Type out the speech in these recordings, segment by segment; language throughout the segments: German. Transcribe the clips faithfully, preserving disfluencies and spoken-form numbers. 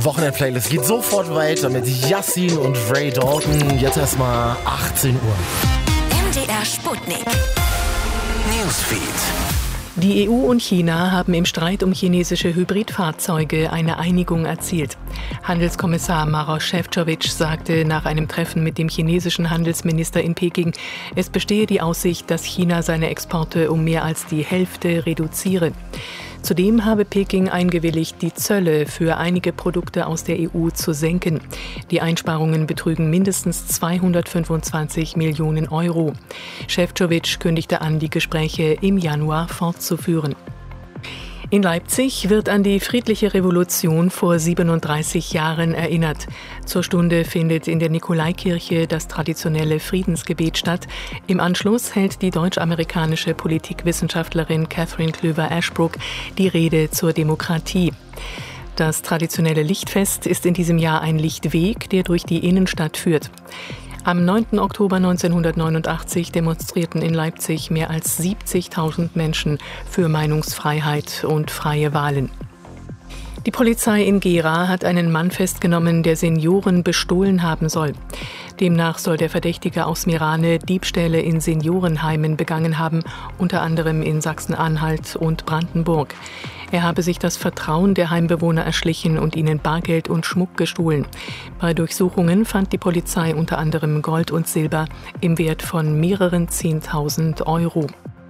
Wochenend-Playlist geht sofort weiter mit Yassin und Ray Dalton. Jetzt erstmal achtzehn Uhr. M D R Sputnik. Newsfeed. Die E U und China haben im Streit um chinesische Hybridfahrzeuge eine Einigung erzielt. Handelskommissar Maroš Šefčovič sagte nach einem Treffen mit dem chinesischen Handelsminister in Peking, es bestehe die Aussicht, dass China seine Exporte um mehr als die Hälfte reduziere. Zudem habe Peking eingewilligt, die Zölle für einige Produkte aus der E U zu senken. Die Einsparungen betrügen mindestens zweihundertfünfundzwanzig Millionen Euro. Šefčovič kündigte an, die Gespräche im Januar fortzuführen. In Leipzig wird an die friedliche Revolution vor siebenunddreißig Jahren erinnert. Zur Stunde findet in der Nikolaikirche das traditionelle Friedensgebet statt. Im Anschluss hält die deutsch-amerikanische Politikwissenschaftlerin Catherine Klöver-Ashbrook die Rede zur Demokratie. Das traditionelle Lichtfest ist in diesem Jahr ein Lichtweg, der durch die Innenstadt führt. Am neunten Oktober neunzehnhundertneunundachtzig demonstrierten in Leipzig mehr als siebzigtausend Menschen für Meinungsfreiheit und freie Wahlen. Die Polizei in Gera hat einen Mann festgenommen, der Senioren bestohlen haben soll. Demnach soll der Verdächtige aus Mirane Diebstähle in Seniorenheimen begangen haben, unter anderem in Sachsen-Anhalt und Brandenburg. Er habe sich das Vertrauen der Heimbewohner erschlichen und ihnen Bargeld und Schmuck gestohlen. Bei Durchsuchungen fand die Polizei unter anderem Gold und Silber im Wert von mehreren Zehntausend Euro.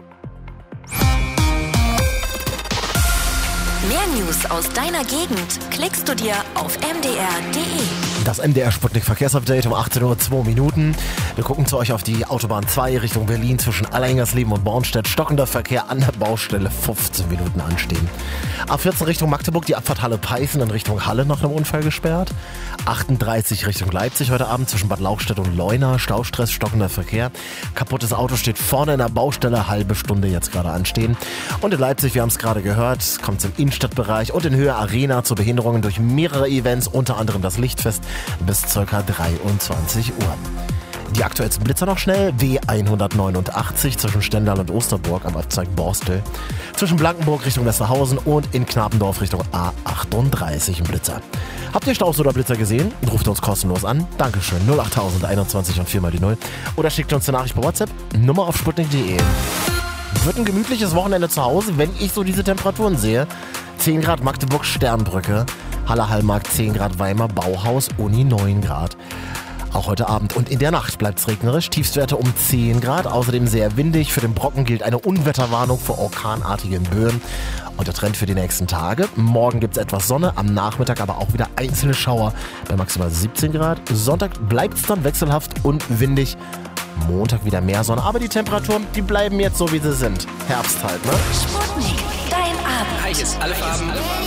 Mehr News aus deiner Gegend klickst du dir auf m d r punkt d e. Das M D R Sputnik Verkehrsupdate um achtzehn Uhr zwei Minuten. Wir gucken zu euch auf die Autobahn zwei Richtung Berlin zwischen Alleingers-Leben und Bornstedt. Stockender Verkehr an der Baustelle, fünfzehn Minuten anstehen. A vierzehn Richtung Magdeburg, die Abfahrt Halle-Peißen in Richtung Halle nach einem Unfall gesperrt. achtunddreißig Richtung Leipzig heute Abend zwischen Bad Lauchstädt und Leuna. Staustress, stockender Verkehr. Kaputtes Auto steht vorne in der Baustelle, halbe Stunde jetzt gerade anstehen. Und in Leipzig, wir haben es gerade gehört, kommt es im Innenstadtbereich und in Höhe Arena zu Behinderungen durch mehrere Events, unter anderem das Lichtfest bis ca. dreiundzwanzig Uhr. Die aktuellsten Blitzer noch schnell. W hundertneunundachtzig zwischen Stendal und Osterburg am Abzweig Borstel. Zwischen Blankenburg Richtung Westerhausen und in Knapendorf Richtung A achtunddreißig ein Blitzer. Habt ihr Staus oder Blitzer gesehen? Ruft uns kostenlos an. Dankeschön. null achttausend einundzwanzig und vier mal die null. Oder schickt uns eine Nachricht per WhatsApp. Nummer auf sputnik punkt d e. Wird ein gemütliches Wochenende zu Hause, wenn ich so diese Temperaturen sehe. zehn Grad Magdeburg, Sternbrücke. Halle Hallmarkt zehn Grad, Weimar, Bauhaus, Uni neun Grad. Auch heute Abend und in der Nacht bleibt es regnerisch. Tiefstwerte um zehn Grad, außerdem sehr windig. Für den Brocken gilt eine Unwetterwarnung vor orkanartigen Böen. Und der Trend für die nächsten Tage. Morgen gibt es etwas Sonne, am Nachmittag aber auch wieder einzelne Schauer bei maximal siebzehn Grad. Sonntag bleibt es dann wechselhaft und windig. Montag wieder mehr Sonne, aber die Temperaturen, die bleiben jetzt so, wie sie sind. Herbst halt, ne? Sputnik, dein Abend. Hi, hier ist alle Farben.